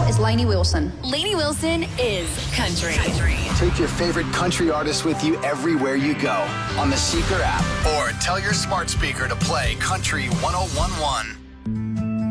is Lainey Wilson. Lainey Wilson is country. Take your favorite country artist with you everywhere you go on the Seeker app or tell your smart speaker to play Country 101.1.